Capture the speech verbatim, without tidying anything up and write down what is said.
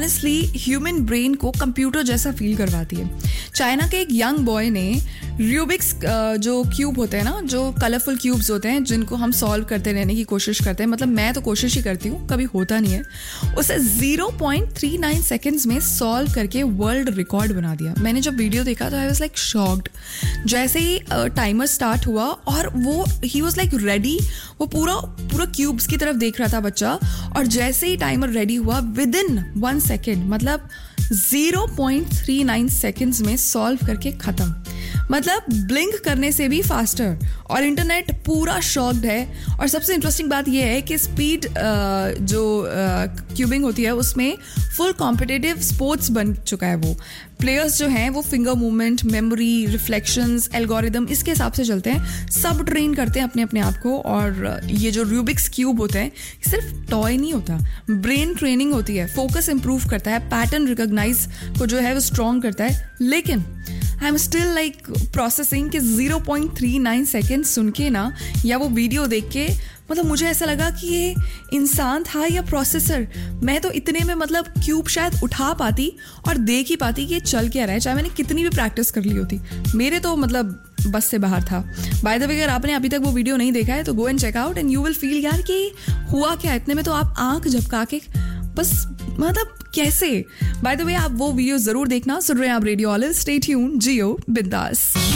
Honestly human brain को computer जैसा feel करवाती है. चाइना के एक यंग बॉय ने रूबिक्स जो क्यूब होते हैं ना, जो कलरफुल क्यूब्स होते हैं जिनको हम सॉल्व करते रहने की कोशिश करते हैं, मतलब मैं तो कोशिश ही करती हूँ, कभी होता नहीं है, उसे zero point three nine seconds में सॉल्व करके वर्ल्ड रिकॉर्ड बना दिया. मैंने जब वीडियो देखा तो आई वाज लाइक शॉक्ड. जैसे ही टाइमर स्टार्ट हुआ और वो ही वाज लाइक रेडी, वो पूरा पूरा क्यूब्स की तरफ देख रहा था बच्चा, और जैसे ही टाइमर रेडी हुआ विद इन वन सेकेंड, मतलब zero point three nine seconds में सॉल्व करके ख़त्म. मतलब ब्लिंक करने से भी फास्टर. और इंटरनेट पूरा शॉक्ड है. और सबसे इंटरेस्टिंग बात यह है कि स्पीड जो क्यूबिंग होती है उसमें फुल कॉम्पिटिटिव स्पोर्ट्स बन चुका है. वो प्लेयर्स जो हैं वो finger movement, memory, reflections, algorithm इसके हिसाब से चलते हैं. सब ट्रेन करते हैं अपने अपने आप को. और ये जो रूबिक्स क्यूब होते हैं सिर्फ टॉय नहीं होता, ब्रेन ट्रेनिंग होती है, फोकस इंप्रूव करता है, पैटर्न रिकॉग्नाइज को जो है वो स्ट्रॉन्ग करता है. लेकिन I am still like processing कि zero point three nine second सुन के ना, या वो वीडियो देख के, मतलब मुझे ऐसा लगा कि ये इंसान था या प्रोसेसर. मैं तो इतने में मतलब क्यूब शायद उठा पाती और देख ही पाती कि ये चल क्या रहा है, चाहे मैंने कितनी भी प्रैक्टिस कर ली होती. मेरे तो मतलब बस से बाहर था. बाय द वे, अगर आपने अभी तक वो वीडियो नहीं देखा है तो go and check out and you will feel यार कि हुआ क्या. इतने में तो आप आंख झपका के बस, मतलब कैसे. बाय द वे, आप वो वीडियो जरूर देखना. सुन रहे हैं आप रेडियो ऑलिव, स्टे ट्यून्ड, जियो बिंदास.